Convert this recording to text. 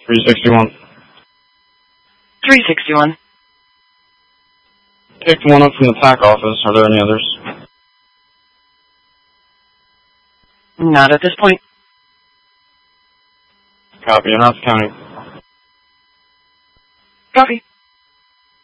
361. 361. Picked one up from the PAC office. Are there any others? Not at this point. Copy. Announce County. Copy.